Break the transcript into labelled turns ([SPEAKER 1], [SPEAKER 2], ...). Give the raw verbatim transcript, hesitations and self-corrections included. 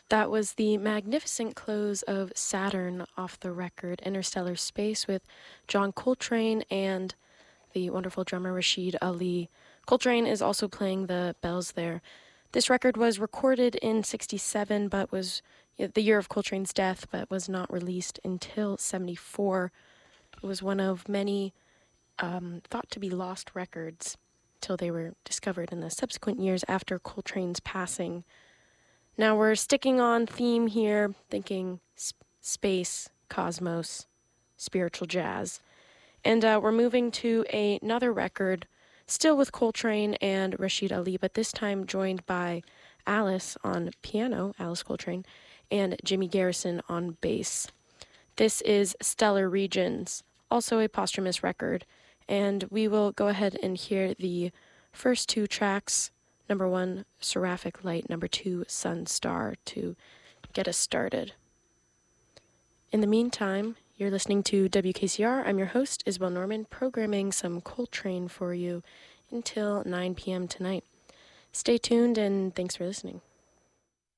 [SPEAKER 1] That was the magnificent close of Saturn off the record Interstellar Space with John Coltrane and the wonderful drummer Rashid Ali. Coltrane is also playing the bells there. This record was recorded in sixty-seven, but was the year of Coltrane's death, but was not released until seventy-four. It was one of many um, thought to be lost records till they were discovered in the subsequent years after Coltrane's passing. Now we're sticking on theme here, thinking sp- space, cosmos, spiritual jazz. And uh, we're moving to a- another record, still with Coltrane and Rashid Ali, but this time joined by Alice on piano, Alice Coltrane, and Jimmy Garrison on bass. This is Stellar Regions, also a posthumous record, and we will go ahead and hear the first two tracks. Number one, Seraphic Light. Number two, Sun Star, to get us started. In the meantime, you're listening to W K C R. I'm your host, Isabel Norman, programming some Coltrane for you until nine p.m. tonight. Stay tuned, and thanks for listening.